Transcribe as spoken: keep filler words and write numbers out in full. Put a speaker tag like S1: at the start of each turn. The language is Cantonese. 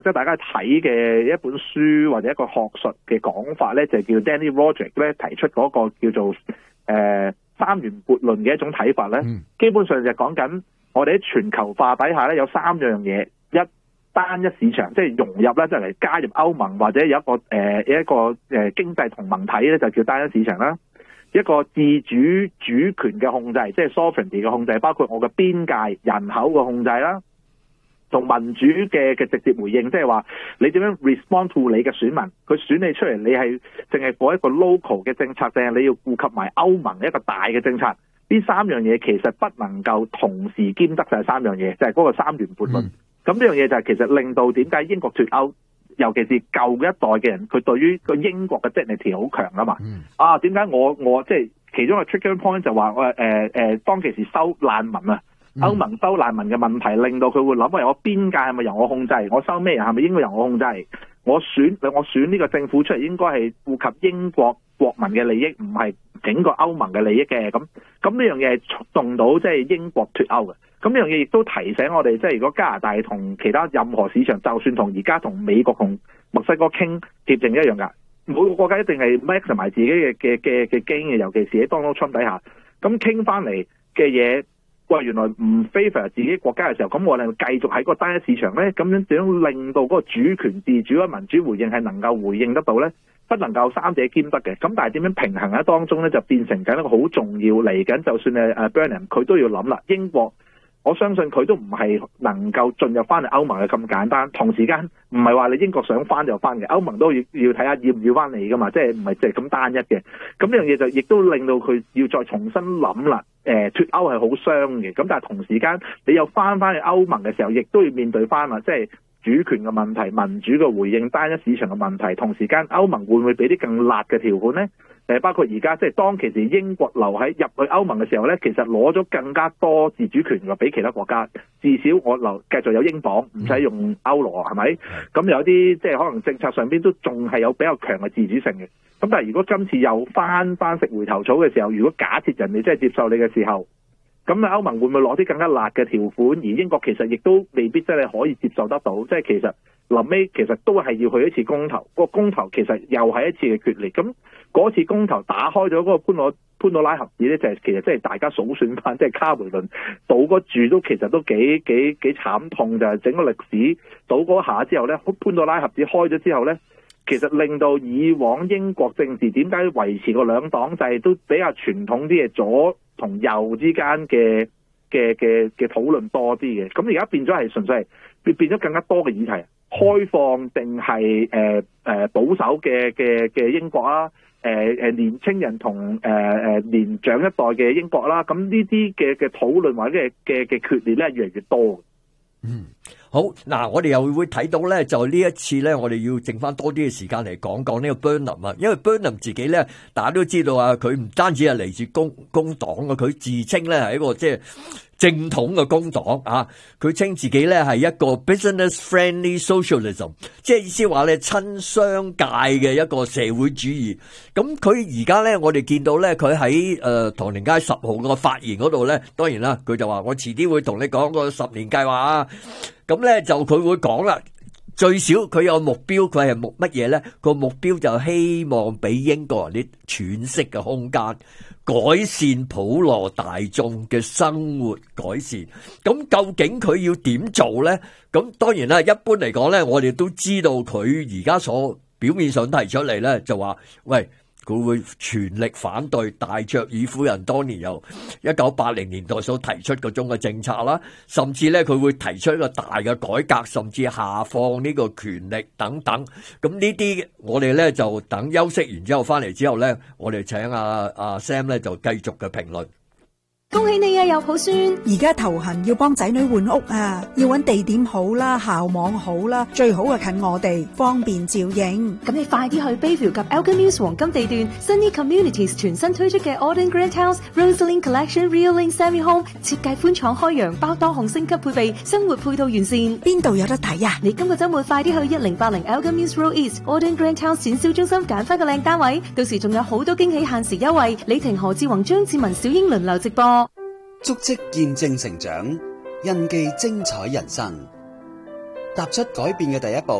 S1: 即係大家睇嘅一本書或者一個學術嘅講法咧，就叫 Danny Roderick 咧提出嗰個叫做誒、呃、三元悖論嘅一種睇法咧、嗯。基本上就講緊我哋喺全球化底下咧有三樣嘢，一單一市場即係融入咧，即係嚟加入歐盟或者有一個誒、呃、一個誒經濟同盟體咧，就叫單一市場啦。一個自主主權嘅控制，即係 sovereignty 嘅控制，包括我嘅邊界、人口嘅控制啦。同民主嘅嘅直接回應，即係話你點樣 respond to 你嘅選民，佢選你出嚟，你係淨係做一個 local 嘅政策，定係你要顧及埋歐盟一個大嘅政策？呢三樣嘢其實不能夠同時兼得，就係三樣嘢，就係、是、嗰個三元悖論。咁呢樣嘢就係其實令到點解英國脫歐，尤其是舊一代嘅人，佢對於個英國嘅 dignity 好強啊嘛。啊，點解我我即係其中一個 trigger point 就話我誒誒當其時收難民啊。歐盟收難民嘅問題，令到佢會諗：喂，我邊界係咪由我控制？我收咩人係咪應該由我控制？我選我選呢個政府出嚟，應該係顧及英國國民嘅利益，唔係整個歐盟嘅利益嘅。咁咁呢樣嘢係觸動到即係英國脫歐嘅。咁呢樣嘢亦都提醒我哋，即係如果加拿大同其他任何市場，就算同而家同美國同墨西哥傾協定一樣㗎，每個國家一定係 max 埋自己嘅嘅嘅嘅 gain嘅，尤其是喺 Donald Trump 底下，咁傾翻嚟嘅嘢。喂，原來唔 favor 自己國家嘅時候，咁我哋繼續喺個單一市場咧，咁樣點樣令到嗰個主權自主嘅民主回應係能夠回應得到咧？不能夠三者兼得嘅。咁但係點樣平衡喺當中咧，就變成緊一個好重要嚟緊。就算誒誒 Burnham 佢都要諗啦。英國我相信佢都唔係能夠進入翻嚟歐盟嘅咁簡單。同時間唔係話你英國想翻就翻嘅，歐盟都要要睇下要唔要翻嚟噶嘛，即係唔係即係咁單一嘅。咁呢樣嘢就亦都令到佢要再重新諗啦。誒脫歐係好傷嘅，咁但係同時間你又翻翻去歐盟嘅時候，亦都要面對翻啦，即係主權嘅問題、民主嘅回應、單一市場嘅問題。同時間歐盟會唔會俾啲更辣嘅條款呢？誒包括而家即係當其時英國留喺入去歐盟嘅時候呢，其實攞咗更加多自主權嘅俾其他國家。至少我留繼續有英鎊，唔使用，用歐羅，係咪？咁有啲即係可能政策上邊都仲係有比較強嘅自主性嘅。咁但係如果今次又翻翻食回頭草嘅時候，如果假設人哋真係接受你嘅時候，咁啊歐盟會唔會攞啲更加辣嘅條款？而英國其實亦都未必真係可以接受得到。即係其實臨尾其實都係要去一次公投，個公投其實又係一次嘅決裂。咁嗰次公投打開咗嗰個潘朵潘朵拉盒子咧，就係、是、其實即係大家數算翻，即係卡梅倫倒嗰住都其實都幾幾幾慘痛，就係、是、整個歷史倒嗰下之後咧，潘朵拉盒子開咗之後咧。其實令到以往英國政治點解維持個兩黨制都比較傳統啲嘅左同右之間嘅嘅嘅嘅討論多啲嘅，咁而家變咗係純粹係變變咗更加多嘅議題，開放定係誒誒保守嘅嘅嘅英國啊，誒、呃、誒年青人同誒誒年長一代嘅英國啦，咁呢啲嘅嘅討論或者嘅嘅嘅決裂咧越嚟越多。
S2: 嗯。好嗱，我哋又會睇到咧，就呢一次咧，我哋要剩翻多啲嘅時間嚟講講呢個 Burnham 啊，因為 Burnham 自己咧，大家都知道啊，佢唔單止係嚟自工工黨嘅，佢自稱咧係一個即係正統嘅工黨啊，佢稱自己咧係一個 business friendly socialism， 即係意思話咧親商界嘅一個社會主義。咁佢而家咧，我哋見到咧，佢喺誒唐寧街十號個發言嗰度咧，當然啦，佢就話我遲啲會同你講個十年計劃啊。咁咧就佢會講啦，最少佢有目標，佢係目乜嘢咧？個目標就希望俾英國人啲喘息嘅空間，改善普羅大眾嘅生活改善。咁究竟佢要點做咧？咁當然啦，一般嚟講咧，我哋都知道佢而家所表面上提出嚟咧，就話喂。佢會全力反對戴卓爾夫人當年由一九八零年代所提出嗰種嘅政策啦，甚至咧佢會提出一個大嘅改革，甚至下放呢個權力等等。咁呢啲我哋咧就等休息完之後翻嚟之後咧，我哋請阿阿 Sam 咧就繼續嘅評論。
S3: 恭喜你啊，有抱孫！
S4: 而家頭痕要幫仔女換屋啊，要揾地點好啦，校網好啦，最好係近我哋，方便照應。
S3: 咁你快啲去 Bayview 及 Elgin Mills 黃金地段 Sunny Communities 全新推出嘅 Auden Grand House Rosalind Collection Real Link Semi Home， 設計寬敞開揚，包多項升級配備，生活配套完善。
S4: 邊度有得睇啊？
S3: 你今個週末快啲去一零八零 Elgin Mills Road East Auden Grand House 展銷中心揀翻個靚單位，到時仲有好多驚喜限時優惠。李婷、何志宏、張志文、小英輪流直播。
S5: 足跡見證成長，印記精彩人生。 踏出改變嘅第一步。